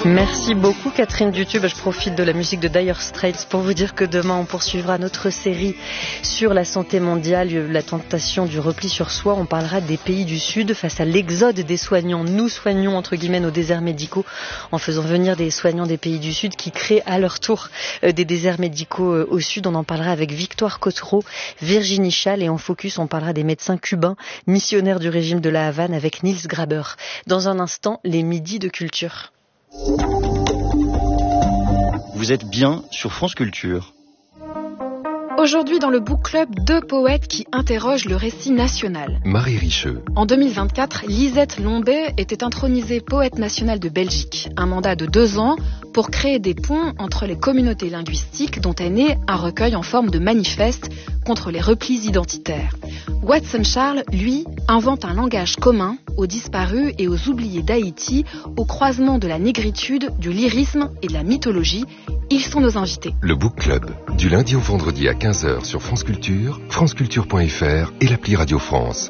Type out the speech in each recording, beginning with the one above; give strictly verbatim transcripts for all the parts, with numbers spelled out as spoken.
Merci beaucoup Catherine Dutube. Je profite de la musique de Dire Straits pour vous dire que demain on poursuivra notre série sur la santé mondiale, la tentation du repli sur soi. On parlera des pays du Sud face à l'exode des soignants. Nous soignons entre guillemets nos déserts médicaux en faisant venir des soignants des pays du Sud qui créent à leur tour des déserts médicaux au Sud. On en parlera avec Victoire Cottereau, Virginie Chal et en focus on parlera des médecins cubains missionnaires du régime de la Havane avec Niels Graber. Dans un instant, les midis de culture. Vous êtes bien sur France Culture. Aujourd'hui dans le Book Club, deux poètes qui interrogent le récit national. Marie Richeux. En deux mille vingt-quatre, Lisette Lombay était intronisée poète nationale de Belgique. Un mandat de deux ans pour créer des ponts entre les communautés linguistiques dont est né un recueil en forme de manifeste contre les replis identitaires. Watson Charles, lui, invente un langage commun aux disparus et aux oubliés d'Haïti, au croisement de la négritude, du lyrisme et de la mythologie. Ils sont nos invités. Le Book Club, du lundi au vendredi à quinze heures sur France Culture, franceculture point f r et l'appli Radio France.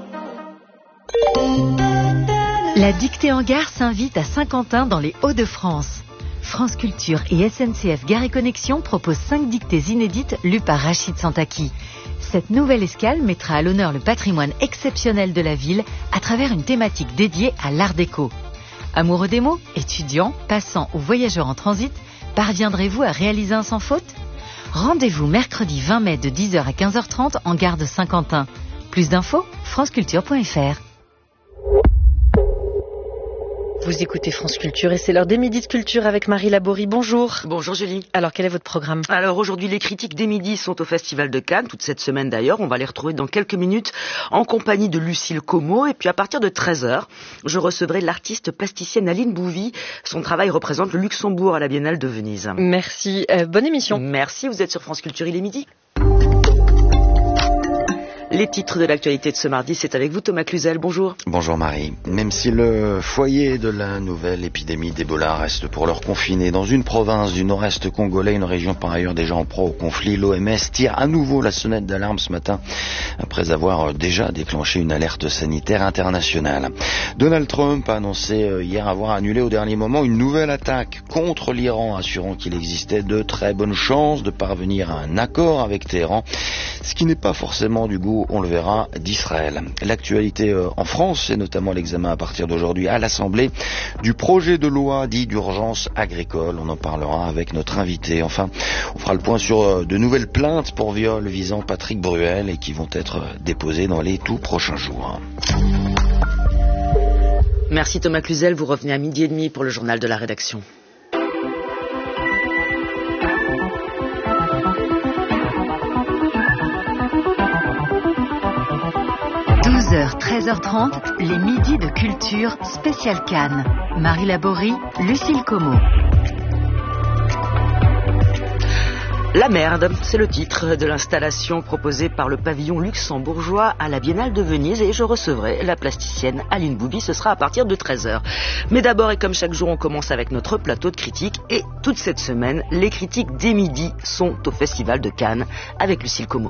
La dictée en gare s'invite à Saint-Quentin dans les Hauts-de-France. France Culture et S N C F Gare et Connexion proposent cinq dictées inédites lues par Rachid Santaki. Cette nouvelle escale mettra à l'honneur le patrimoine exceptionnel de la ville à travers une thématique dédiée à l'art déco. Amoureux des mots, étudiants, passants ou voyageurs en transit, parviendrez-vous à réaliser un sans faute ? Rendez-vous mercredi vingt mai de dix heures à quinze heures trente en gare de Saint-Quentin. Plus d'infos, franceculture point f r. Vous écoutez France Culture et c'est l'heure des midis de culture avec Marie Laborie. Bonjour. Bonjour Julie. Alors quel est votre programme ? Alors aujourd'hui les critiques des midis sont au Festival de Cannes, toute cette semaine d'ailleurs. On va les retrouver dans quelques minutes en compagnie de Lucille Como. Et puis à partir de treize heures, je recevrai l'artiste plasticienne Aline Bouvy. Son travail représente le Luxembourg à la Biennale de Venise. Merci. Euh, bonne émission. Merci, vous êtes sur France Culture, il est midi. Les titres de l'actualité de ce mardi, c'est avec vous Thomas Cluzel, bonjour. Bonjour Marie. Même si le foyer de la nouvelle épidémie d'Ebola reste pour l'heure confiné dans une province du nord-est congolais, une région par ailleurs déjà en proie au conflit, l'O M S tire à nouveau la sonnette d'alarme ce matin après avoir déjà déclenché une alerte sanitaire internationale. Donald Trump a annoncé hier avoir annulé au dernier moment une nouvelle attaque contre l'Iran, assurant qu'il existait de très bonnes chances de parvenir à un accord avec Téhéran, ce qui n'est pas forcément du goût, on le verra, d'Israël. L'actualité euh, en France, c'est notamment l'examen à partir d'aujourd'hui à l'Assemblée du projet de loi dit d'urgence agricole. On en parlera avec notre invité. Enfin, on fera le point sur euh, de nouvelles plaintes pour viol visant Patrick Bruel et qui vont être euh, déposées dans les tout prochains jours. Merci Thomas Cluzel, vous revenez à midi et demi pour le journal de la rédaction. douze heures, treize heures trente, les midis de culture spécial Cannes. Marie Laborie, Lucille Como. La merde, c'est le titre de l'installation proposée par le pavillon luxembourgeois à la Biennale de Venise et je recevrai la plasticienne Aline Bouvy, ce sera à partir de treize heures. Mais d'abord et comme chaque jour, on commence avec notre plateau de critiques et toute cette semaine, les critiques des midis sont au Festival de Cannes avec Lucille Como.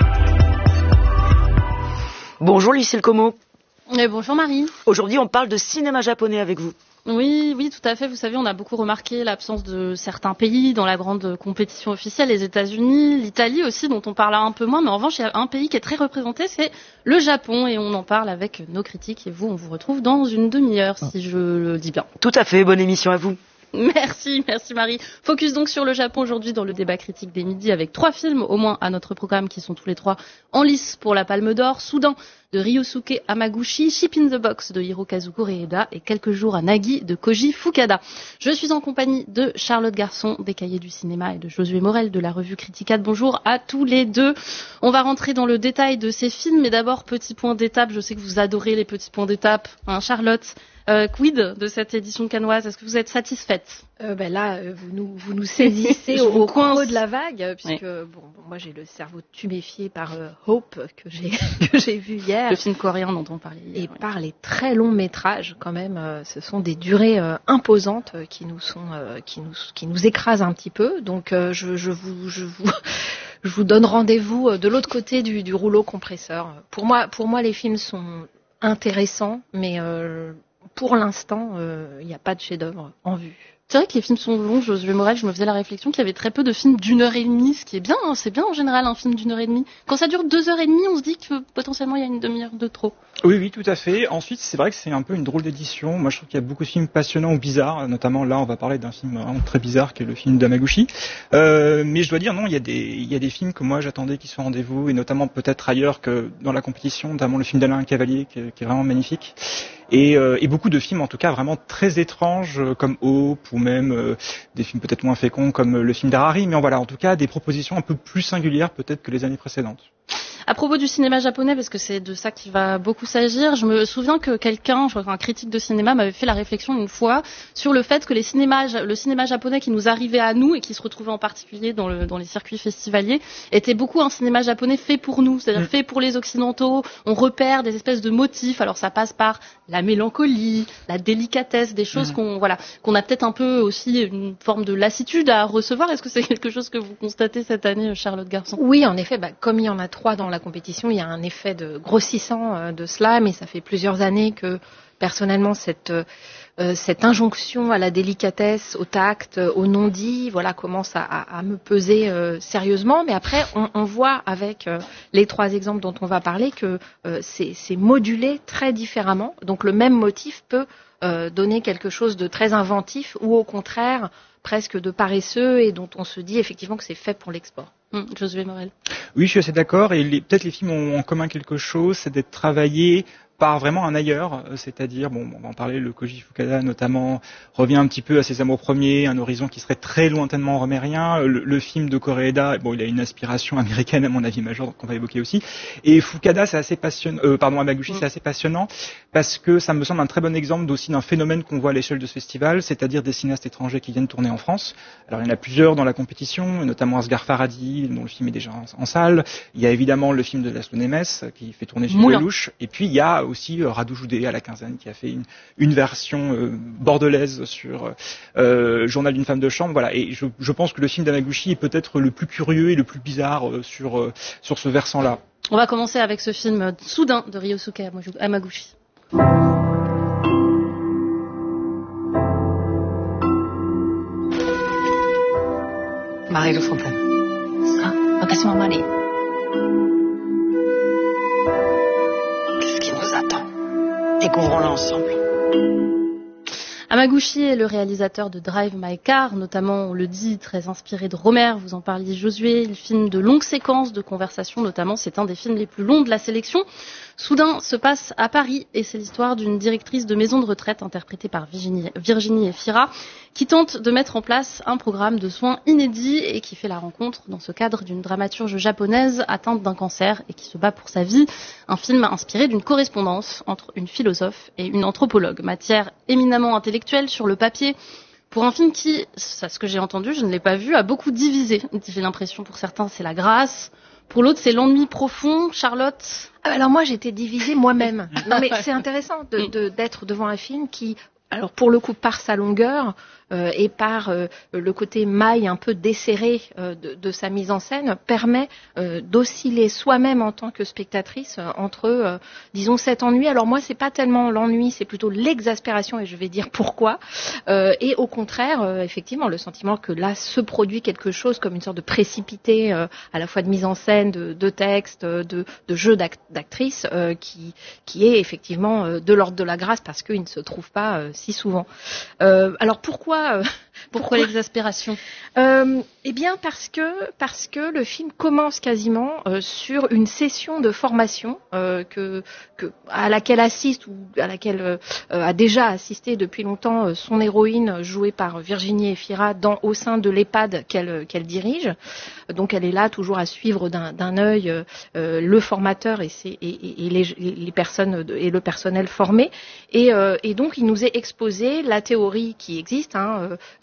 Bonjour Lucille Como. Et bonjour Marie. Aujourd'hui, on parle de cinéma japonais avec vous. Oui, oui, tout à fait. Vous savez, on a beaucoup remarqué l'absence de certains pays dans la grande compétition officielle, les États-Unis, l'Italie aussi, dont on parle un peu moins. Mais en revanche, il y a un pays qui est très représenté, c'est le Japon. Et on en parle avec nos critiques. Et vous, on vous retrouve dans une demi-heure, si je le dis bien. Tout à fait. Bonne émission à vous. Merci, merci Marie. Focus donc sur le Japon aujourd'hui dans le débat critique des midis avec trois films au moins à notre programme qui sont tous les trois en lice pour la Palme d'Or. Soudan de Ryosuke Hamaguchi, Ship in the Box de Hirokazu Koreeda et Quelques jours à Nagi de Koji Fukada. Je suis en compagnie de Charlotte Garçon des Cahiers du cinéma et de Josué Morel de la revue Criticade. Bonjour à tous les deux. On va rentrer dans le détail de ces films, mais d'abord petit point d'étape. Je sais que vous adorez les petits points d'étape, hein, Charlotte. Euh, quid de cette édition cannoise? Est-ce que vous êtes satisfaite? euh, ben Là, euh, vous, nous, vous nous saisissez au, au creux de la vague, puisque oui. bon, bon, moi j'ai le cerveau tuméfié par euh, Hope, que j'ai, que j'ai vu hier. Le film coréen dont on parlait hier. Et oui. Par les très longs métrages, quand même, euh, ce sont des durées euh, imposantes euh, qui, nous sont, euh, qui, nous, qui nous écrasent un petit peu. Donc euh, je, je vous... Je vous Je vous donne rendez-vous de l'autre côté du, du rouleau compresseur. Pour moi, pour moi, les films sont intéressants, mais... Euh, pour l'instant, il euh, n'y a pas de chef-d'œuvre en vue. C'est vrai que les films sont longs, Josué Morel, je me faisais la réflexion qu'il y avait très peu de films d'une heure et demie, ce qui est bien, hein, c'est bien en général un film d'une heure et demie. Quand ça dure deux heures et demie, on se dit que potentiellement il y a une demi-heure de trop. Oui, oui, tout à fait. Ensuite, c'est vrai que c'est un peu une drôle d'édition. Moi, je trouve qu'il y a beaucoup de films passionnants ou bizarres, notamment là, on va parler d'un film vraiment très bizarre qui est le film d'Hamaguchi. Euh, mais je dois dire, non, il y a des, il y a des films que moi j'attendais qui soient au rendez-vous, et notamment peut-être ailleurs que dans la compétition, notamment le film d'Alain Cavalier qui est, qui est vraiment magnifique. Et, euh, et beaucoup de films en tout cas vraiment très étranges euh, comme Hope ou même euh, des films peut-être moins féconds comme euh, le film d'Harari, mais en voilà en tout cas des propositions un peu plus singulières peut-être que les années précédentes. À propos du cinéma japonais, parce que c'est de ça qu'il va beaucoup s'agir, je me souviens que quelqu'un, je crois qu'un critique de cinéma m'avait fait la réflexion une fois sur le fait que les cinémas, le cinéma japonais qui nous arrivait à nous et qui se retrouvait en particulier dans, le, dans les circuits festivaliers était beaucoup un cinéma japonais fait pour nous, c'est-à-dire mmh. fait pour les occidentaux. On repère des espèces de motifs, alors ça passe par la mélancolie, la délicatesse, des choses mmh. qu'on voilà qu'on a peut-être un peu aussi une forme de lassitude à recevoir. Est-ce que c'est quelque chose que vous constatez cette année, Charlotte Garçon? Oui, en effet, bah, comme il y en a trois dans la compétition, il y a un effet de grossissant euh, de cela, mais ça fait plusieurs années que personnellement cette euh, cette injonction à la délicatesse, au tact, au non-dit, voilà, commence à, à, à me peser euh, sérieusement. Mais après, on, on voit avec euh, les trois exemples dont on va parler que euh, c'est, c'est modulé très différemment. Donc le même motif peut euh, donner quelque chose de très inventif ou au contraire presque de paresseux et dont on se dit effectivement que c'est fait pour l'export. Mmh, Josué Morel. Oui, je suis assez d'accord. Et les, peut-être les films ont en commun quelque chose, c'est d'être travaillés par vraiment un ailleurs, c'est-à-dire, bon, on va en parler, le Koji Fukada notamment revient un petit peu à ses amours premiers, un horizon qui serait très lointainement romérien. Le, le film de Koreeda, bon, il a une inspiration américaine à mon avis majeure, donc on va évoquer aussi. Et Fukada, c'est assez passionnant, euh, pardon, Hamaguchi, mmh. c'est assez passionnant parce que ça me semble un très bon exemple aussi d'un phénomène qu'on voit à l'échelle de ce festival, c'est-à-dire des cinéastes étrangers qui viennent tourner en France. Alors il y en a plusieurs dans la compétition, notamment Asghar Farhadi, dont le film est déjà en, en salle. Il y a évidemment le film de Laszlo Nemes qui fait tourner chez Lelouch. Et puis il y a aussi euh, Radu Jude à la quinzaine qui a fait une, une version euh, bordelaise sur euh, Journal d'une femme de chambre. Voilà. Et je, je pense que le film d'Hamaguchi est peut-être le plus curieux et le plus bizarre euh, sur, euh, sur ce versant-là. On va commencer avec ce film soudain de Ryosuke Hamaguchi. Marie Le Fontaine. Ça, Wakashima Marie. Qu'est-ce qui nous attend? Découvrons-le ensemble. Hamaguchi est le réalisateur de Drive My Car, notamment, on le dit, très inspiré de Rohmer, vous en parliez Josué, le film de longues séquences de conversation, notamment, c'est un des films les plus longs de la sélection. Soudain se passe à Paris et c'est l'histoire d'une directrice de maison de retraite interprétée par Virginie, Virginie Efira qui tente de mettre en place un programme de soins inédit et qui fait la rencontre dans ce cadre d'une dramaturge japonaise atteinte d'un cancer et qui se bat pour sa vie. Un film inspiré d'une correspondance entre une philosophe et une anthropologue, matière éminemment intellectuelle sur le papier. Pour un film qui, c'est ce que j'ai entendu, je ne l'ai pas vu, a beaucoup divisé. J'ai l'impression pour certains c'est la grâce, pour l'autre c'est l'ennui profond. Charlotte? Alors moi j'étais divisée moi-même. Non mais c'est intéressant de, de, d'être devant un film qui, alors pour le coup par sa longueur euh, et par euh, le côté maille un peu desserré euh, de, de sa mise en scène, permet euh, d'osciller soi-même en tant que spectatrice euh, entre, euh, disons, cet ennui. Alors moi c'est pas tellement l'ennui, c'est plutôt l'exaspération et je vais dire pourquoi. Euh, et au contraire, euh, effectivement, le sentiment que là se produit quelque chose comme une sorte de précipité euh, à la fois de mise en scène, de, de texte, de, de jeu d'act- d'actrice euh, qui, qui est effectivement euh, de l'ordre de la grâce parce qu'il ne se trouve pas euh, si souvent. Euh, alors pourquoi euh, Pourquoi l'exaspération? euh, Eh bien parce que parce que le film commence quasiment euh, sur une session de formation euh, que, que à laquelle assiste ou à laquelle euh, a déjà assisté depuis longtemps euh, son héroïne jouée par Virginie Efira dans au sein de l'EHPAD qu'elle qu'elle dirige. Donc elle est là toujours à suivre d'un, d'un œil euh, le formateur et, c'est, et, et, et les, les personnes de, et le personnel formé. Et, euh, et donc il nous est exposé la théorie qui existe hein, de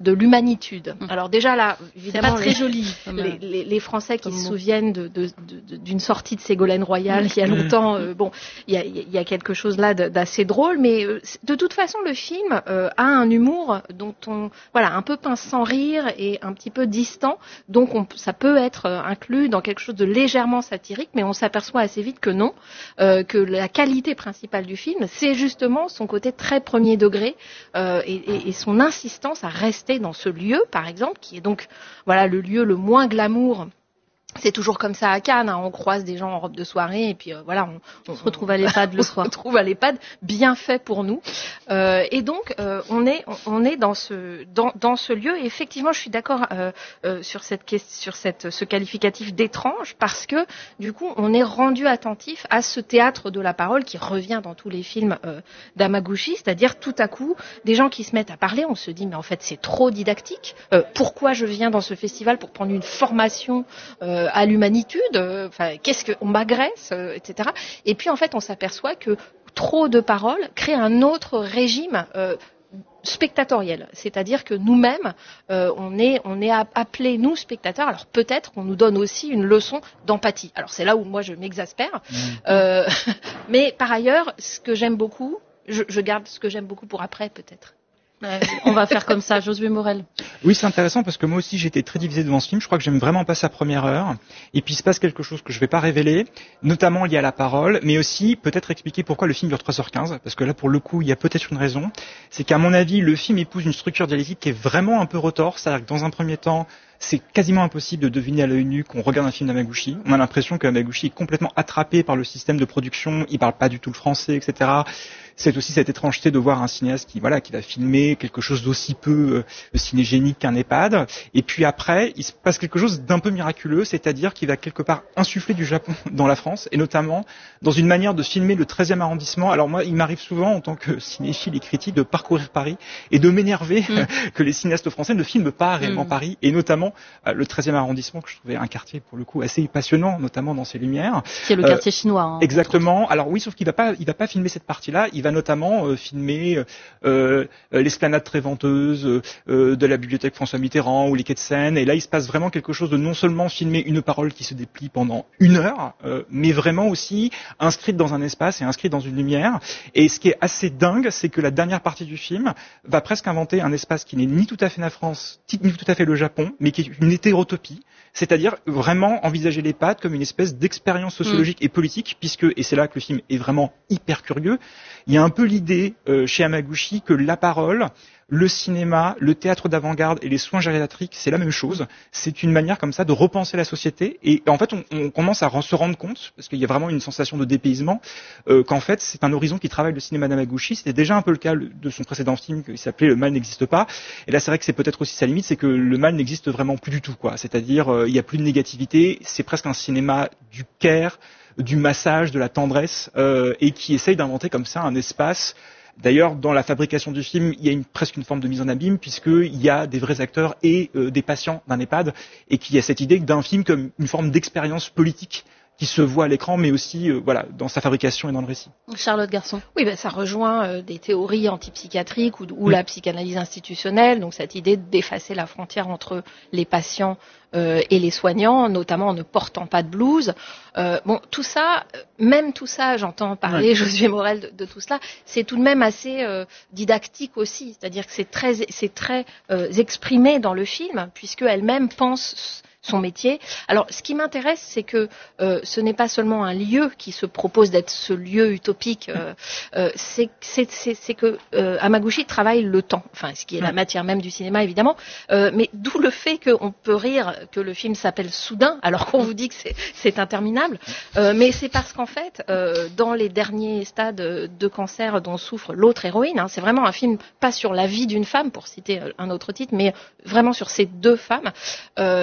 de l'humanitude. Alors déjà là, évidemment, c'est pas très les, joli. Les, les, les Français qui se souviennent de, de, de, d'une sortie de Ségolène Royal il y a longtemps, euh, bon, il y a, il y a quelque chose là d'assez drôle, mais euh, de toute façon, le film euh, a un humour dont on, voilà, un peu pince sans rire et un petit peu distant, donc on, ça peut être inclus dans quelque chose de légèrement satirique, mais on s'aperçoit assez vite que non, euh, que la qualité principale du film, c'est justement son côté très premier degré euh, et, et, et son insistance à rester dans ce lieu, par exemple, qui est donc voilà le lieu le moins glamour. C'est toujours comme ça à Cannes, hein, on croise des gens en robe de soirée et puis euh, voilà, on, on se retrouve à l'EHPAD le soir. On se retrouve à l'EHPAD, bien fait pour nous. Euh, et donc euh, on est on est dans ce dans dans ce lieu. Et effectivement, je suis d'accord euh, euh, sur cette sur cette ce qualificatif d'étrange parce que du coup, on est rendu attentif à ce théâtre de la parole qui revient dans tous les films euh, d'Hamaguchi, c'est-à-dire tout à coup des gens qui se mettent à parler. On se dit mais en fait c'est trop didactique. Euh, pourquoi je viens dans ce festival pour prendre une formation euh, à l'humanitude, enfin, euh, qu'est-ce que on m'agresse, euh, et cetera. Et puis en fait, on s'aperçoit que trop de paroles crée un autre régime euh, spectatoriel, c'est-à-dire que nous-mêmes, euh, on est on est appelés nous spectateurs. Alors peut-être qu'on nous donne aussi une leçon d'empathie. Alors c'est là où moi je m'exaspère, mmh. euh, mais par ailleurs, ce que j'aime beaucoup, je, je garde ce que j'aime beaucoup pour après peut-être. Euh, on va faire comme ça, Josué Morel. Oui, c'est intéressant parce que moi aussi j'étais très divisé devant ce film. Je crois que j'aime vraiment pas sa première heure. Et puis il se passe quelque chose que je vais pas révéler, notamment lié à la parole, mais aussi peut-être expliquer pourquoi le film dure trois heures quinze. Parce que là, pour le coup, il y a peut-être une raison. C'est qu'à mon avis, le film épouse une structure dialectique qui est vraiment un peu retorse. C'est-à-dire que dans un premier temps, c'est quasiment impossible de deviner à l'œil nu qu'on regarde un film d'Hamaguchi. On a l'impression que Hamaguchi est complètement attrapé par le système de production. Il parle pas du tout le français, et cetera. C'est aussi cette étrangeté de voir un cinéaste qui, voilà, qui va filmer quelque chose d'aussi peu euh, cinégénique qu'un EHPAD. Et puis après, il se passe quelque chose d'un peu miraculeux, c'est-à-dire qu'il va quelque part insuffler du Japon dans la France, et notamment dans une manière de filmer le treizième arrondissement. Alors moi, il m'arrive souvent, en tant que cinéphile et critique, de parcourir Paris et de m'énerver mmh. que les cinéastes français ne filment pas réellement mmh. Paris, et notamment euh, le treizième arrondissement, que je trouvais un quartier, pour le coup, assez passionnant, notamment dans ses lumières. Qui est le quartier euh, chinois. Hein, exactement. Alors oui, sauf qu'il va pas, il va pas filmer cette partie-là, il va notamment euh, filmer euh, l'esplanade très venteuse euh, de la bibliothèque François Mitterrand ou les quais de Seine, et là il se passe vraiment quelque chose de non seulement filmer une parole qui se déplie pendant une heure, euh, mais vraiment aussi inscrite dans un espace et inscrite dans une lumière. Et ce qui est assez dingue, c'est que la dernière partie du film va presque inventer un espace qui n'est ni tout à fait la France, ni tout à fait le Japon, mais qui est une hétérotopie. C'est-à-dire vraiment envisager l'EHPAD comme une espèce d'expérience sociologique mmh. et politique, puisque, et c'est là que le film est vraiment hyper curieux, il y a un peu l'idée euh, chez Hamaguchi que la parole, le cinéma, le théâtre d'avant-garde et les soins gériatriques, c'est la même chose. C'est une manière comme ça de repenser la société. Et en fait, on, on commence à se rendre compte, parce qu'il y a vraiment une sensation de dépaysement, euh, qu'en fait, c'est un horizon qui travaille le cinéma d'Hamaguchi. C'était déjà un peu le cas de son précédent film qui s'appelait Le mal n'existe pas. Et là, c'est vrai que c'est peut-être aussi sa limite, c'est que le mal n'existe vraiment plus du tout, quoi. C'est-à-dire, euh, il n'y a plus de négativité. C'est presque un cinéma du care, du massage, de la tendresse, euh, et qui essaye d'inventer comme ça un espace. D'ailleurs, dans la fabrication du film, il y a une, presque une forme de mise en abîme, puisqu'il y a des vrais acteurs et euh, des patients d'un EHPAD, et qu'il y a cette idée d'un film comme une forme d'expérience politique qui se voit à l'écran, mais aussi euh, voilà, dans sa fabrication et dans le récit. Charlotte Garçon. Oui, ben, ça rejoint euh, des théories antipsychiatriques ou, ou mmh. la psychanalyse institutionnelle, donc cette idée d'effacer la frontière entre les patients euh, et les soignants, notamment en ne portant pas de blouse. Euh, bon, tout ça, même tout ça, j'entends parler, ouais. Josué Morel, de, de tout cela, c'est tout de même assez euh, didactique aussi, c'est-à-dire que c'est très, c'est très euh, exprimé dans le film, puisque elle-même pense son métier. Alors, ce qui m'intéresse, c'est que euh, ce n'est pas seulement un lieu qui se propose d'être ce lieu utopique, euh, euh, c'est, c'est, c'est, c'est que euh, Hamaguchi travaille le temps, enfin, ce qui est la matière même du cinéma, évidemment, euh, mais d'où le fait qu'on peut rire que le film s'appelle Soudain, alors qu'on vous dit que c'est, c'est interminable, euh, mais c'est parce qu'en fait, euh, dans les derniers stades de cancer dont souffre l'autre héroïne, hein, c'est vraiment un film pas sur la vie d'une femme, pour citer un autre titre, mais vraiment sur ces deux femmes, euh, eh bien,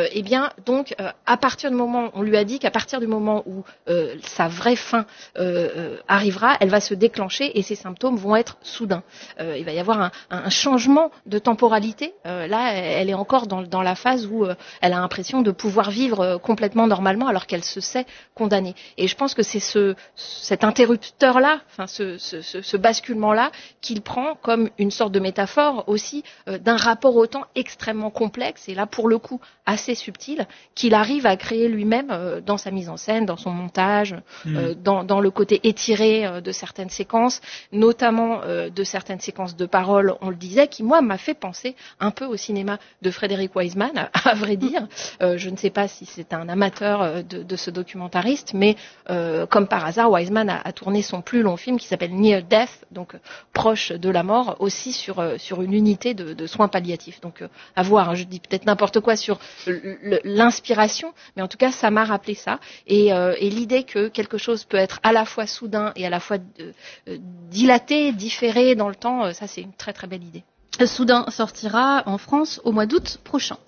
Hein, donc, euh, à partir du moment, on lui a dit qu'à partir du moment où euh, sa vraie fin euh, euh, arrivera, elle va se déclencher et ses symptômes vont être soudains. Euh, il va y avoir un, un changement de temporalité. Euh, là, elle est encore dans, dans la phase où euh, elle a l'impression de pouvoir vivre euh, complètement normalement alors qu'elle se sait condamnée. Et je pense que c'est ce, cet interrupteur-là, enfin ce, ce, ce, ce basculement-là, qu'il prend comme une sorte de métaphore aussi euh, d'un rapport au temps extrêmement complexe et là, pour le coup, assez subtil, qu'il arrive à créer lui-même euh, dans sa mise en scène, dans son montage, euh, mmh. dans, dans le côté étiré euh, de certaines séquences, notamment euh, de certaines séquences de paroles, on le disait, qui, moi, m'a fait penser un peu au cinéma de Frédéric Wiseman, à, à vrai dire. Euh, je ne sais pas si c'est un amateur de, de ce documentariste, mais euh, comme par hasard, Wiseman a, a tourné son plus long film qui s'appelle Near Death, donc euh, proche de la mort, aussi sur, euh, sur une unité de, de soins palliatifs. Donc, euh, à voir, hein, je dis peut-être n'importe quoi sur le, l'inspiration, mais en tout cas, ça m'a rappelé ça. Et, euh, et l'idée que quelque chose peut être à la fois soudain et à la fois euh, dilaté, différé dans le temps, euh, ça, c'est une très très belle idée. Soudain sortira en France au mois d'août prochain.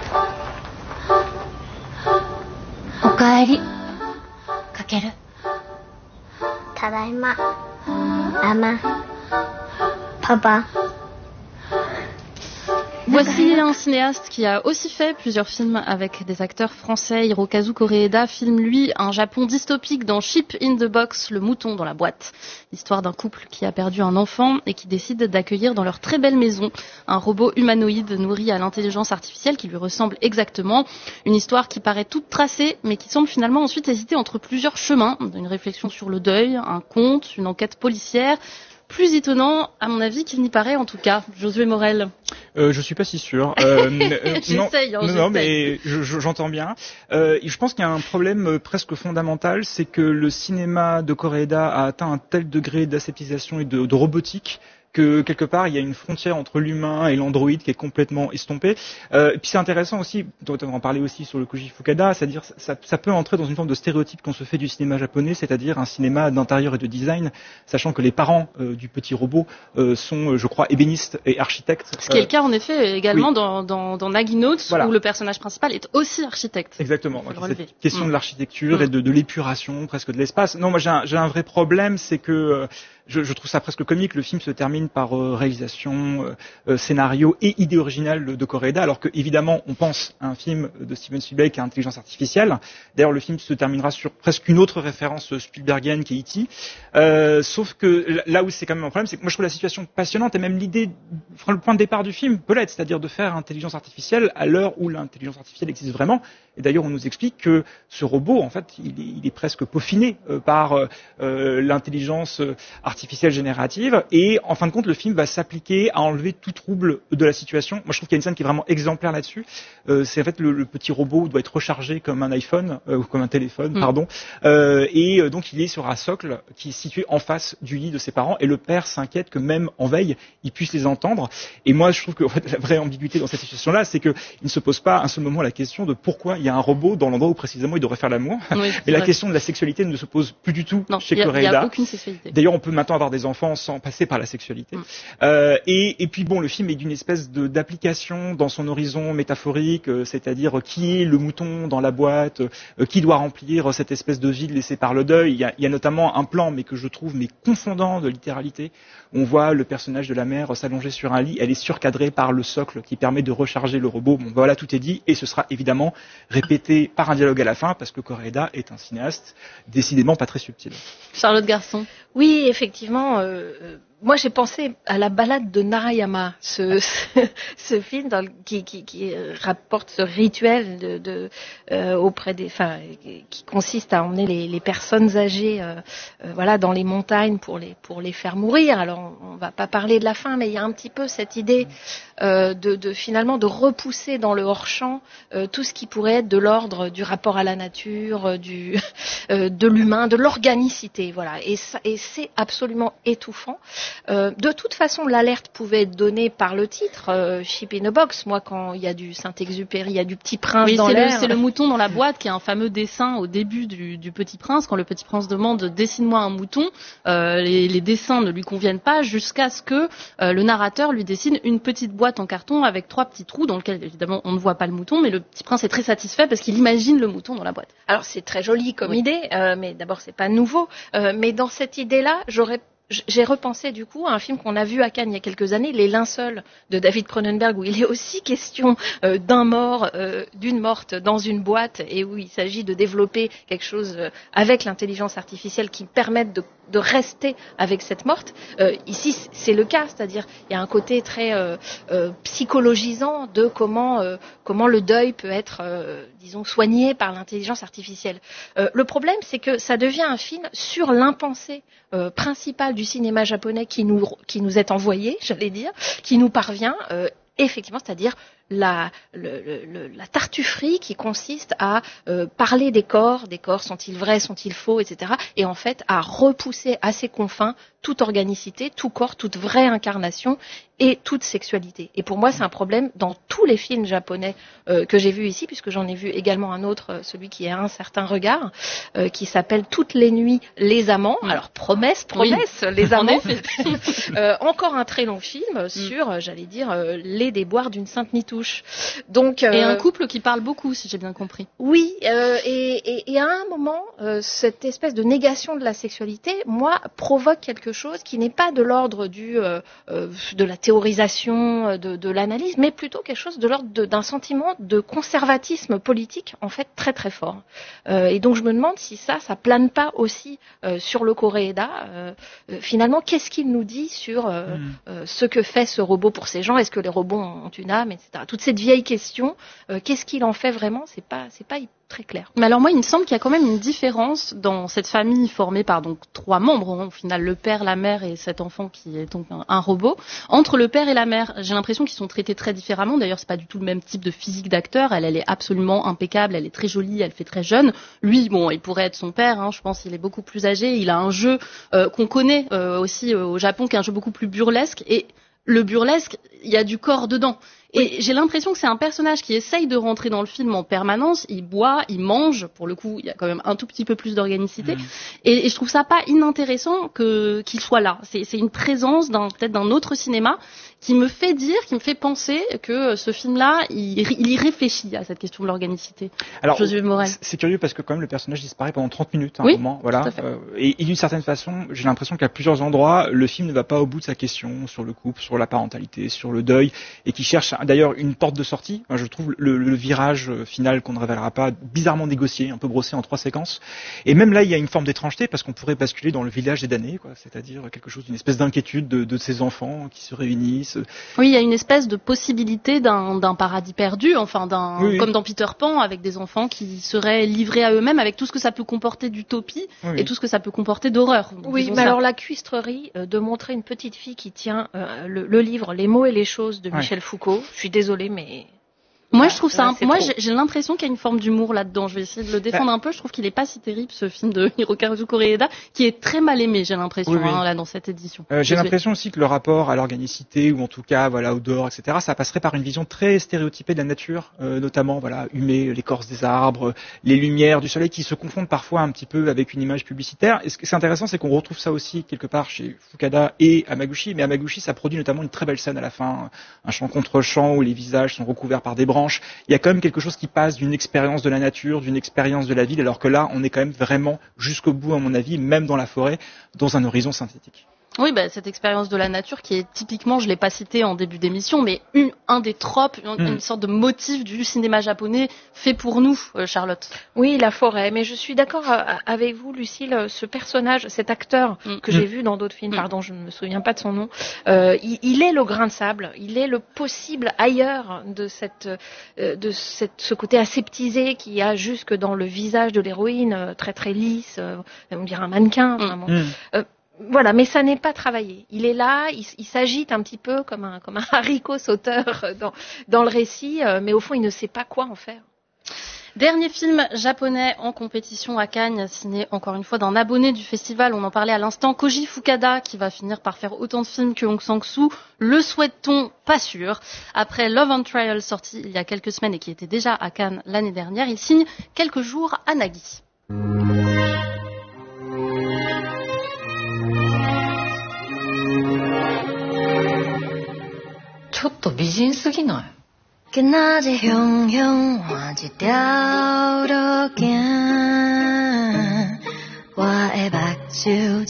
Okaeri. Kakeru. Tadaima. Ama. Papa. Voici un cinéaste qui a aussi fait plusieurs films avec des acteurs français. Hirokazu Koreeda filme, lui, un Japon dystopique dans Sheep in the Box, le mouton dans la boîte. L'histoire d'un couple qui a perdu un enfant et qui décide d'accueillir dans leur très belle maison un robot humanoïde nourri à l'intelligence artificielle qui lui ressemble exactement. Une histoire qui paraît toute tracée, mais qui semble finalement ensuite hésiter entre plusieurs chemins. Une réflexion sur le deuil, un conte, une enquête policière. Plus étonnant, à mon avis, qu'il n'y paraît en tout cas. Josué Morel. Euh, je suis pas si sûr. Euh, j'essaye, non, hein, non, non, mais je, je, j'entends bien. Euh, je pense qu'il y a un problème presque fondamental, c'est que le cinéma de Koreeda a atteint un tel degré d'aseptisation et de, de robotique que quelque part il y a une frontière entre l'humain et l'androïde qui est complètement estompée. Euh, et puis c'est intéressant aussi, on va en parler aussi sur le Koji Fukada, c'est-à-dire ça, ça peut entrer dans une forme de stéréotype qu'on se fait du cinéma japonais, c'est-à-dire un cinéma d'intérieur et de design, sachant que les parents euh, du petit robot euh, sont, je crois, ébénistes et architectes. Ce qui est le cas en effet également oui. dans, dans, dans Nagi Notes, voilà. où le personnage principal est aussi architecte. Exactement. Donc, cette question mmh. de l'architecture mmh. et de, de l'épuration, presque de l'espace. Non, moi j'ai un, j'ai un vrai problème, c'est que euh, je, je trouve ça presque comique. Le film se termine par euh, réalisation, euh, euh, scénario et idée originale de, de Koreeda, alors que évidemment on pense à un film de Steven Spielberg à intelligence artificielle. D'ailleurs, le film se terminera sur presque une autre référence Spielbergienne qui est E T. Euh, sauf que là où c'est quand même un problème, c'est que moi je trouve la situation passionnante et même l'idée, enfin, le point de départ du film peut l'être, c'est-à-dire de faire intelligence artificielle à l'heure où l'intelligence artificielle existe vraiment. Et d'ailleurs, on nous explique que ce robot, en fait, il est, il est presque peaufiné euh, par euh, l'intelligence artificielle générative. Et en fin de compte, le film va s'appliquer à enlever tout trouble de la situation. Moi, je trouve qu'il y a une scène qui est vraiment exemplaire là-dessus. Euh, c'est en fait le, le petit robot doit être rechargé comme un iPhone euh, ou comme un téléphone, mmh. pardon. Euh, et euh, donc, il est sur un socle qui est situé en face du lit de ses parents. Et le père s'inquiète que même en veille, il puisse les entendre. Et moi, je trouve que en fait, la vraie ambiguïté dans cette situation-là, c'est qu'il ne se pose pas à un seul moment la question de pourquoi il y a un robot dans l'endroit où précisément il devrait faire l'amour. Oui, mais la vrai. question de la sexualité ne se pose plus du tout non, chez Koreeda. Il n'y a aucune sexualité. D'ailleurs, on peut maintenant avoir des enfants sans passer par la sexualité. Mm. Euh, et, et puis bon, le film est d'une espèce de, d'application dans son horizon métaphorique, euh, c'est-à-dire qui est le mouton dans la boîte, euh, qui doit remplir cette espèce de vide laissée par le deuil. Il y a, il y a notamment un plan, mais que je trouve mais confondant de littéralité. On voit le personnage de la mère s'allonger sur un lit. Elle est surcadrée par le socle qui permet de recharger le robot. Bon, voilà, tout est dit. Et ce sera évidemment répété par un dialogue à la fin, parce que Koreeda est un cinéaste décidément pas très subtil. Charlotte Garçon. Oui, effectivement. Euh, moi, j'ai pensé à la balade de Narayama, ce, ce, ce film dans le, qui, qui, qui rapporte ce rituel de, de, euh, auprès des, enfin, qui consiste à emmener les, les personnes âgées, euh, euh, voilà, dans les montagnes pour les pour les faire mourir. Alors, on, on va pas parler de la fin, mais il y a un petit peu cette idée euh, de, de finalement de repousser dans le hors-champ euh, tout ce qui pourrait être de l'ordre du rapport à la nature, du euh, de l'humain, de l'organicité, voilà. Et, ça, et c'est absolument étouffant. Euh, de toute façon, l'alerte pouvait être donnée par le titre, euh, Sheep in a Box. Moi, quand il y a du Saint-Exupéry, il y a du Petit Prince oui, dans c'est l'air. Le, c'est le mouton dans la boîte, qui est un fameux dessin au début du, du Petit Prince, quand le Petit Prince demande « dessine-moi un mouton euh, », les, les dessins ne lui conviennent pas, jusqu'à ce que euh, le narrateur lui dessine une petite boîte en carton avec trois petits trous dans lesquels, évidemment, on ne voit pas le mouton, mais le Petit Prince est très satisfait parce qu'il imagine le mouton dans la boîte. Alors, c'est très joli comme oui. idée, euh, mais d'abord, c'est pas nouveau. Euh, mais dans cette idée-là, j'aurais j'ai repensé du coup à un film qu'on a vu à Cannes il y a quelques années, Les Linceuls de David Cronenberg, où il est aussi question euh, d'un mort, euh, d'une morte dans une boîte, et où il s'agit de développer quelque chose euh, avec l'intelligence artificielle qui permette de, de rester avec cette morte. Euh, ici, c'est le cas, c'est-à-dire il y a un côté très euh, euh, psychologisant de comment euh, comment le deuil peut être, euh, disons, soigné par l'intelligence artificielle. Euh, le problème, c'est que ça devient un film sur l'impensé euh, principal du cinéma japonais qui nous, qui nous est envoyé, j'allais dire, qui nous parvient, euh, effectivement, c'est-à-dire la, le, le, la tartufferie qui consiste à euh, parler des corps, des corps sont-ils vrais, sont-ils faux, et cetera, et en fait à repousser à ses confins toute organicité, tout corps, toute vraie incarnation et toute sexualité. Et pour moi, c'est un problème dans tous les films japonais euh, que j'ai vus ici, puisque j'en ai vu également un autre, euh, celui qui a un certain regard, euh, qui s'appelle Toutes les nuits, les amants. Mmh. Alors, promesse, promesse, oui. Les amants. euh, encore un très long film sur, mmh. j'allais dire, euh, les déboires d'une sainte nitouche. Donc, euh, et un couple qui parle beaucoup, si j'ai bien compris. Oui, euh, et, et, et à un moment, euh, cette espèce de négation de la sexualité, moi, provoque quelque chose qui n'est pas de l'ordre du euh, euh, de la théorisation, de, de l'analyse, mais plutôt quelque chose de l'ordre de, d'un sentiment de conservatisme politique, en fait, très très fort. Euh, et donc je me demande si ça, ça plane pas aussi euh, sur le Koreeda. Euh, euh, finalement, qu'est-ce qu'il nous dit sur euh, mm. euh, ce que fait ce robot pour ces gens? Est-ce que les robots ont une âme, et cetera. Toute cette vieille question, euh, qu'est-ce qu'il en fait vraiment? C'est pas, c'est pas très clair. Mais alors moi, il me semble qu'il y a quand même une différence dans cette famille formée par donc trois membres, hein, au final le père, la mère et cet enfant qui est donc un, un robot. Entre le père et la mère, j'ai l'impression qu'ils sont traités très différemment. D'ailleurs, c'est pas du tout le même type de physique d'acteur. Elle, elle est absolument impeccable, elle est très jolie, elle fait très jeune. Lui, bon, il pourrait être son père. Hein, je pense qu'il est beaucoup plus âgé. Il a un jeu euh, qu'on connaît euh, aussi euh, au Japon, qui est un jeu beaucoup plus burlesque. Et le burlesque, il y a du corps dedans. Et oui. J'ai l'impression que c'est un personnage qui essaye de rentrer dans le film en permanence. Il boit, il mange. Pour le coup, il y a quand même un tout petit peu plus d'organicité. Mmh. Et, et je trouve ça pas inintéressant que qu'il soit là. C'est, c'est une présence d'un peut-être d'un autre cinéma qui me fait dire, qui me fait penser que ce film-là, il, il y réfléchit à cette question de l'organicité. Alors, Josué Morel. C'est curieux parce que quand même le personnage disparaît pendant trente minutes à un oui, moment, voilà. Euh, et, et d'une certaine façon, j'ai l'impression qu'à plusieurs endroits, le film ne va pas au bout de sa question sur le couple, sur la parentalité, sur le deuil, et qui cherche d'ailleurs une porte de sortie. Moi, je trouve le, le virage final qu'on ne révélera pas bizarrement négocié, un peu brossé en trois séquences. Et même là, il y a une forme d'étrangeté parce qu'on pourrait basculer dans le village des damnés, quoi. C'est-à-dire quelque chose d'une espèce d'inquiétude de, de ces enfants qui se réunissent. Oui, il y a une espèce de possibilité d'un, d'un paradis perdu, enfin d'un, oui, oui. comme dans Peter Pan, avec des enfants qui seraient livrés à eux-mêmes, avec tout ce que ça peut comporter d'utopie oui, oui. et tout ce que ça peut comporter d'horreur. Oui, mais ça. Alors la cuistrerie euh, de montrer une petite fille qui tient euh, le, le livre Les mots et les choses de Michel oui. Foucault. Je suis désolée, mais moi, ouais, je trouve ça. Un... Moi, j'ai, j'ai l'impression qu'il y a une forme d'humour là-dedans. Je vais essayer de le défendre bah. un peu. Je trouve qu'il est pas si terrible ce film de Hirokazu Koreeda, qui est très mal aimé. J'ai l'impression oui, oui. Hein, là dans cette édition. Euh, j'ai l'impression aussi que le rapport à l'organicité ou en tout cas voilà au dehors, et cetera. Ça passerait par une vision très stéréotypée de la nature, euh, notamment voilà humer l'écorce des arbres, les lumières du soleil qui se confondent parfois un petit peu avec une image publicitaire. Et ce qui est intéressant, c'est qu'on retrouve ça aussi quelque part chez Fukada et Hamaguchi. Mais Hamaguchi, ça produit notamment une très belle scène à la fin, un chant contre chant où les visages sont recouverts par des branches. Il y a quand même quelque chose qui passe d'une expérience de la nature, d'une expérience de la ville, alors que là, on est quand même vraiment jusqu'au bout, à mon avis, même dans la forêt, dans un horizon synthétique. Oui, bah, cette expérience de la nature qui est typiquement, je l'ai pas cité en début d'émission, mais une, un des tropes, une, mmh. une sorte de motif du cinéma japonais fait pour nous, euh, Charlotte. Oui, la forêt. Mais je suis d'accord avec vous, Lucille. Ce personnage, cet acteur mmh. que mmh. j'ai vu dans d'autres films, mmh. pardon, je ne me souviens pas de son nom, euh, il, il est le grain de sable. Il est le possible ailleurs de cette, euh, de cette, ce côté aseptisé qu'il y a jusque dans le visage de l'héroïne, euh, très très lisse, euh, on dirait un mannequin. Mmh. Bon. Mmh. Euh, Voilà, mais ça n'est pas travaillé. Il est là, il, il s'agite un petit peu comme un, comme un haricot sauteur dans, dans le récit, euh, mais au fond, il ne sait pas quoi en faire. Dernier film japonais en compétition à Cannes, signé encore une fois d'un abonné du festival. On en parlait à l'instant, Koji Fukada, qui va finir par faire autant de films que Hong Sang-soo. Le souhaite-t-on? Pas sûr. Après Love on Trial, sorti il y a quelques semaines et qui était déjà à Cannes l'année dernière, il signe quelques jours à Nagui. ちょっと美人すぎない？ 그나지 형형 화지 떼오르겐 와에 박수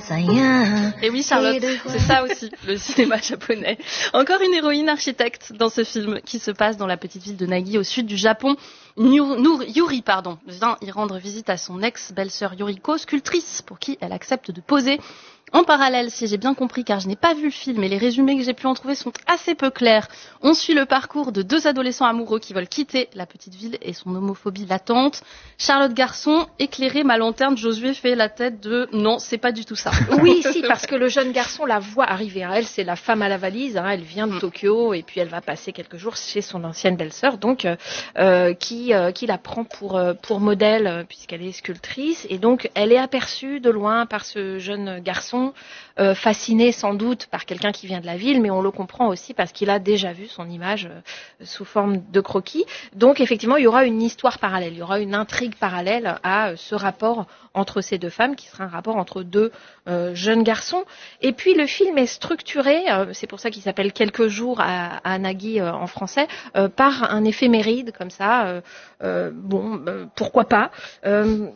자자야. Et oui Charlotte, c'est ça aussi le cinéma japonais. Encore une héroïne architecte dans ce film qui se passe dans la petite ville de Nagi au sud du Japon. Nur, Nur, Yuri pardon, vient y rendre visite à son ex-belle-sœur Yuriko, sculptrice pour qui elle accepte de poser. En parallèle, si j'ai bien compris, car je n'ai pas vu le film et les résumés que j'ai pu en trouver sont assez peu clairs, on suit le parcours de deux adolescents amoureux qui veulent quitter la petite ville et son homophobie latente. Charlotte Garçon, éclairez ma lanterne, Josué fait la tête de non, c'est pas du tout ça. Oui, si, parce que le jeune garçon la voit arriver. Hein. Elle, c'est la femme à la valise. Hein. Elle vient de Tokyo et puis elle va passer quelques jours chez son ancienne belle-sœur, donc euh, qui euh, qui la prend pour euh, pour modèle euh, puisqu'elle est sculptrice. Et donc elle est aperçue de loin par ce jeune garçon. Euh, fasciné sans doute par quelqu'un qui vient de la ville, mais on le comprend aussi parce qu'il a déjà vu son image euh, sous forme de croquis. Donc effectivement, il y aura une histoire parallèle, il y aura une intrigue parallèle à euh, ce rapport entre ces deux femmes, qui sera un rapport entre deux euh, jeunes garçons. Et puis le film est structuré, euh, c'est pour ça qu'il s'appelle Quelques jours à, à Nagui euh, en français, euh, par un éphéméride comme ça. Euh, euh, bon, euh, pourquoi pas. Euh,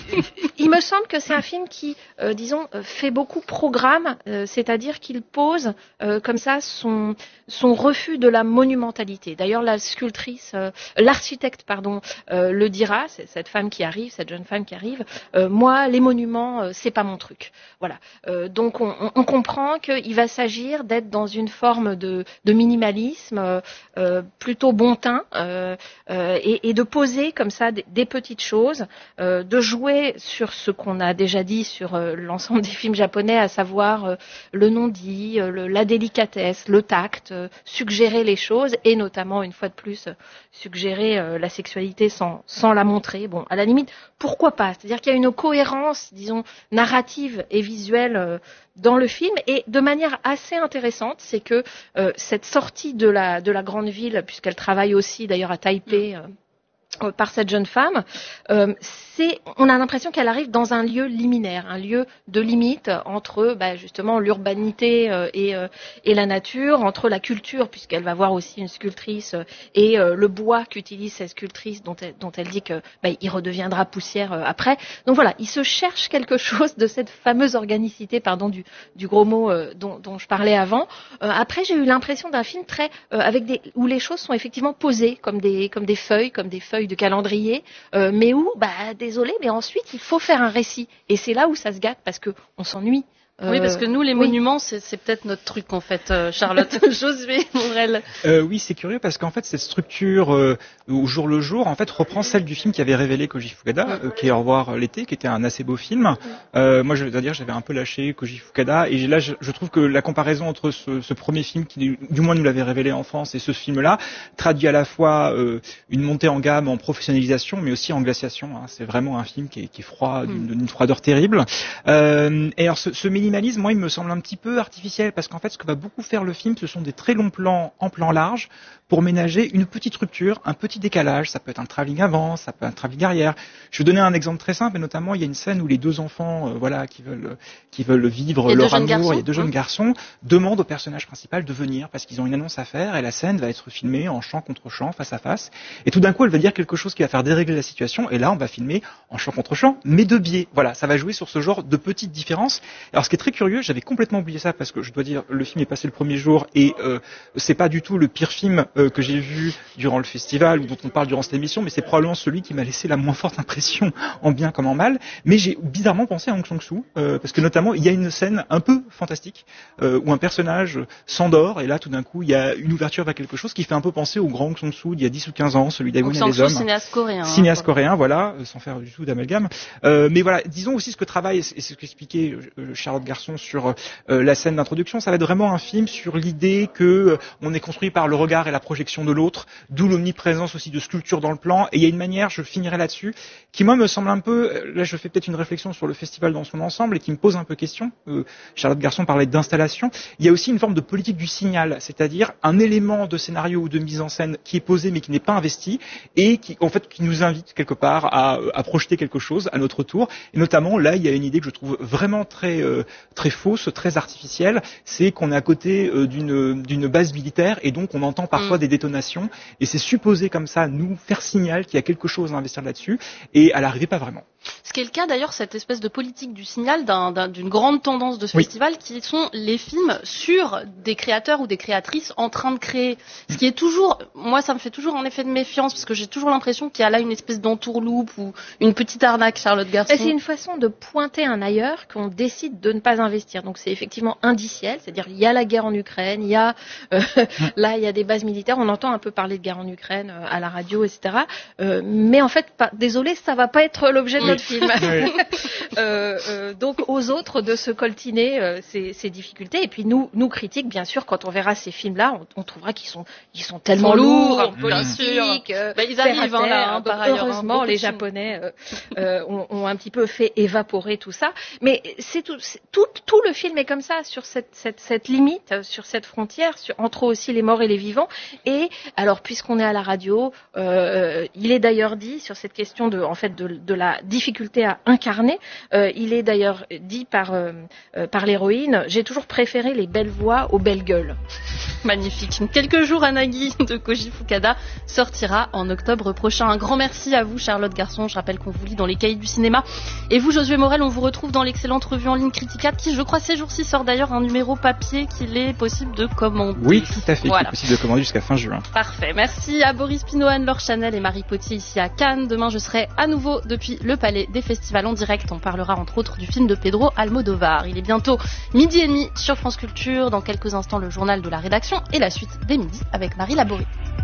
il me semble que c'est un film qui, euh, disons, fait beaucoup programme, euh, c'est-à-dire qu'il pose euh, comme ça son son refus de la monumentalité. D'ailleurs, la sculptrice, euh, l'architecte, pardon, euh, le dira. C'est cette femme qui arrive, cette jeune femme qui arrive. Euh, moi, les monuments, euh, c'est pas mon truc. Voilà. Euh, donc, on, on comprend qu'il va s'agir d'être dans une forme de, de minimalisme euh, euh, plutôt bon teint euh, euh, et, et de poser comme ça des, des petites choses, euh, de jouer sur ce qu'on a déjà dit sur euh, l'ensemble des films japonais, à savoir euh, le non-dit, euh, le, la délicatesse, le tact, euh, suggérer les choses et notamment, une fois de plus, euh, suggérer euh, la sexualité sans, sans la montrer. Bon, à la limite, pourquoi pas? C'est-à-dire qu'il y a une cohérence, disons, narrative et visuelle euh, dans le film, et de manière assez intéressante, c'est que euh, cette sortie de la, de la grande ville, puisqu'elle travaille aussi d'ailleurs à Taipei, euh, par cette jeune femme, euh, c'est, on a l'impression qu'elle arrive dans un lieu liminaire, un lieu de limite entre bah, justement l'urbanité euh, et, euh, et la nature, entre la culture, puisqu'elle va voir aussi une sculptrice, euh, et euh, le bois qu'utilise cette sculptrice, dont elle, dont elle dit que bah, il redeviendra poussière euh, après. Donc voilà, il se cherche quelque chose de cette fameuse organicité, pardon du, du gros mot euh, dont, dont je parlais avant. Euh, après, j'ai eu l'impression d'un film très euh, avec des où les choses sont effectivement posées comme des comme des feuilles, comme des feuilles de calendrier, euh, mais où, bah, désolé, mais ensuite il faut faire un récit. Et c'est là où ça se gâte parce que on s'ennuie. Euh, oui, parce que nous, les oui. monuments, c'est, c'est peut-être notre truc en fait, euh, Charlotte. Josué Morel. Euh, oui, c'est curieux parce qu'en fait, cette structure euh, au jour le jour, en fait, reprend celle du film qui avait révélé Koji Fukada, euh, qui est Au revoir l'été, qui était un assez beau film. Euh, moi, je veux dire, j'avais un peu lâché Koji Fukada, et là, je, je trouve que la comparaison entre ce, ce premier film, qui du moins nous l'avait révélé en France, et ce film-là, traduit à la fois euh, une montée en gamme, en professionnalisation, mais aussi en glaciation. Hein. C'est vraiment un film qui est, qui est froid, d'une, d'une froideur terrible. Euh, et alors, ce, ce minimalisme, moi, il me semble un petit peu artificiel, parce qu'en fait, ce que va beaucoup faire le film, ce sont des très longs plans en plan large pour ménager une petite rupture, un petit décalage. Ça peut être un travelling avant, ça peut être un travelling arrière. Je vais donner un exemple très simple, et notamment, il y a une scène où les deux enfants, euh, voilà, qui veulent, qui veulent vivre leur amour, garçons, il y a deux jeunes mmh. garçons, demandent au personnage principal de venir, parce qu'ils ont une annonce à faire, et la scène va être filmée en champ contre champ, face à face. Et tout d'un coup, elle va dire quelque chose qui va faire dérégler la situation, et là, on va filmer en champ contre champ, mais de biais. Voilà, ça va jouer sur ce genre de petites différences. Alors, ce qui est très curieux, j'avais complètement oublié ça, parce que je dois dire, le film est passé le premier jour, et euh, c'est pas du tout le pire film euh, que j'ai vu durant le festival, ou dont on parle durant cette émission, mais c'est probablement celui qui m'a laissé la moins forte impression, en bien comme en mal. Mais j'ai bizarrement pensé à Hong Sang-soo, euh, parce que notamment, il y a une scène un peu fantastique, euh, où un personnage s'endort, et là, tout d'un coup, il y a une ouverture vers quelque chose qui fait un peu penser au grand Hong Sang-soo d'il y a dix ou quinze ans, celui d'Aegon et les hommes. Cinéaste coréen. Cinéaste hein, coréen, voilà, sans faire du tout d'amalgame. Euh, mais voilà, disons aussi ce que travaille, et c'est ce qu'expliquait euh, Charles Charlotte Garçon sur euh, la scène d'introduction, ça va être vraiment un film sur l'idée que euh, on est construit par le regard et la projection de l'autre, d'où l'omniprésence aussi de sculptures dans le plan. Et il y a une manière, je finirai là-dessus, qui moi me semble un peu, là je fais peut-être une réflexion sur le festival dans son ensemble et qui me pose un peu question. Euh, Charlotte Garçon parlait d'installation. Il y a aussi une forme de politique du signal, c'est-à-dire un élément de scénario ou de mise en scène qui est posé mais qui n'est pas investi et qui en fait qui nous invite quelque part à, à projeter quelque chose à notre tour. Et notamment là, il y a une idée que je trouve vraiment très euh, très fausse, très artificielle, c'est qu'on est à côté euh, d'une d'une base militaire et donc on entend parfois mmh. des détonations et c'est supposé comme ça nous faire signal qu'il y a quelque chose à investir là-dessus et à l'arrivée pas vraiment. Ce qui est le cas d'ailleurs, cette espèce de politique du signal d'un, d'un, d'une grande tendance de ce oui. festival, qui sont les films sur des créateurs ou des créatrices en train de créer. Ce qui est toujours, moi ça me fait toujours un effet de méfiance, parce que j'ai toujours l'impression qu'il y a là une espèce d'entourloupe ou une petite arnaque, Charlotte Garçon. C'est une façon de pointer un ailleurs qu'on décide de ne pas investir. Donc c'est effectivement indiciel, c'est-à-dire il y a la guerre en Ukraine, il y a euh, là il y a des bases militaires, on entend un peu parler de guerre en Ukraine euh, à la radio, et cetera. Euh, mais en fait, pas, désolé, ça va pas être l'objet de oui. notre film. Oui. euh, euh, donc aux autres de se coltiner euh, ces, ces difficultés. Et puis nous, nous critiques, bien sûr, quand on verra ces films-là, on, on trouvera qu'ils sont, ils sont tellement ils sont lourds, lourds politiques. Euh, bah, ils arrivent hein, là, hein, par ailleurs. Heureusement, hein, les Japonais euh, euh, ont, ont un petit peu fait évaporer tout ça. Mais c'est tout, c'est, tout, tout le film est comme ça, sur cette, cette, cette limite, sur cette frontière, sur, entre aussi les morts et les vivants. Et alors, puisqu'on est à la radio, euh, il est d'ailleurs dit sur cette question de, en fait, de, de la difficulté à incarner. Euh, il est d'ailleurs dit par, euh, euh, par l'héroïne, j'ai toujours préféré les belles voix aux belles gueules. Magnifique. Quelques jours à Nagui de Koji Fukada sortira en octobre prochain. Un grand merci à vous, Charlotte Garçon. Je rappelle qu'on vous lit dans les cahiers du cinéma. Et vous, Josué Morel, on vous retrouve dans l'excellente revue en ligne Critica, qui, je crois, ces jours-ci sort d'ailleurs un numéro papier qu'il est possible de commander. Oui, tout à fait. Voilà. Qu'il est possible de commander jusqu'à fin juin. Parfait. Merci à Boris Pinohan, Laure Chanel et Marie Potier ici à Cannes. Demain, je serai à nouveau depuis le Palais des Festivals en direct. On parlera entre autres du film de Pedro Almodovar. Il est bientôt midi et demi sur France Culture. Dans quelques instants, le journal de la rédaction et la suite des midis avec Marie Laborie.